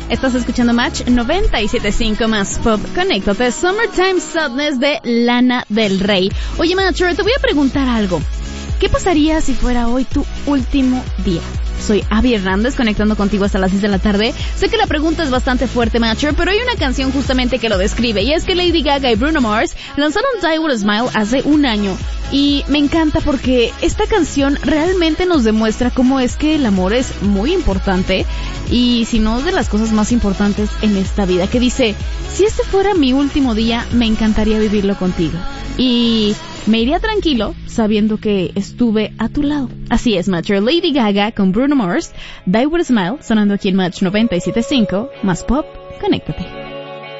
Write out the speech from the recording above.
Estás escuchando Match 97.5 más Pop. Conéctate. Summertime Sadness de Lana del Rey. Oye, Matcher, te voy a preguntar algo. ¿Qué pasaría si fuera hoy tu último día? Soy Abby Hernández, conectando contigo hasta las 6 de la tarde. Sé que la pregunta es bastante fuerte, Matcher, pero hay una canción justamente que lo describe, y es que Lady Gaga y Bruno Mars lanzaron Die With a Smile hace un año. Y me encanta porque esta canción realmente nos demuestra cómo es que el amor es muy importante, y si no de las cosas más importantes en esta vida, que dice, si este fuera mi último día, me encantaría vivirlo contigo. Y me iría tranquilo sabiendo que estuve a tu lado. Así es, Matcher. Lady Gaga con Bruno Mars, Die With a Smile, sonando aquí en Match 97.5, más Pop. Conéctate.